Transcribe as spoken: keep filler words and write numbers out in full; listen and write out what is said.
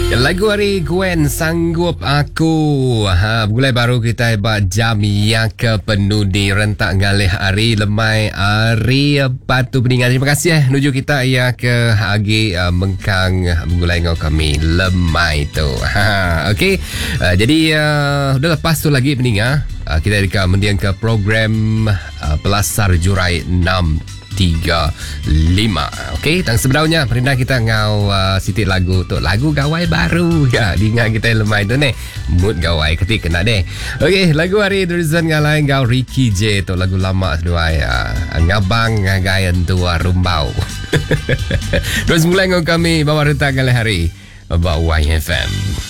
Lagu hari Gwen Sanggup Aku. Ha, mulai baru kita buat jam yang ke penuh di rentak ngalih hari lemai hari Batu Peningan. Terima kasih eh nuju kita ya ke agi uh, mengkang mulai ngau kami lemai tu. Ha, okey. Uh, jadi uh, udah lepas tu lagi Peningan. Uh, kita dekat mendiang ke program uh, Pelasar Jurai enam tiga lima. Okey, dan sebenarnya pernah kita ngau uh, sitik lagu tu, lagu gawai baru ya, diingat kita lemai tu ni mood gawai ketik kena deh. Okey, lagu hari Drizan ngalai ngau Ricky J tu, lagu lama sedua ya, ngabang ngagayan tua rumbau. Terus mulai ngau kami bawa rentak kali hari bawa Y F M.